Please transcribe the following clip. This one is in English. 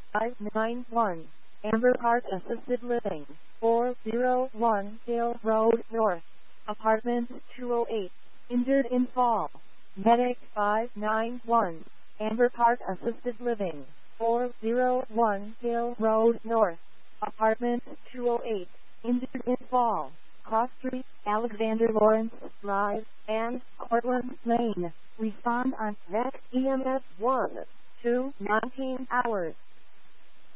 591 Amber Park Assisted Living, 401 Dale Road North, Apartment 208, injured in fall. Medic 591 Amber Park Assisted Living, 401 Dale Road North, Apartment 208, injured in fall. Cross Street, Alexander Lawrence Drive, and Cortlandt Lane. Respond on VEC EMS 1 to 19 hours.